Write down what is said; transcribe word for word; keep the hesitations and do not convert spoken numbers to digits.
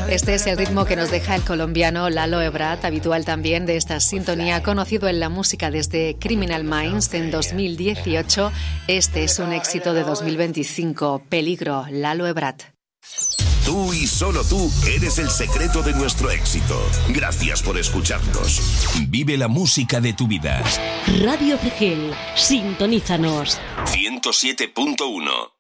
Este es el ritmo que nos deja el colombiano Lalo Ebrat, habitual también de esta sintonía, conocido en la música desde Criminal Minds en dos mil dieciocho. Este es un éxito de dos mil veinticinco, Peligro, Lalo Ebrat. Tú y solo tú eres el secreto de nuestro éxito. Gracias por escucharnos. Vive la música de tu vida. Radio Cegel, sintonízanos. ciento siete punto uno.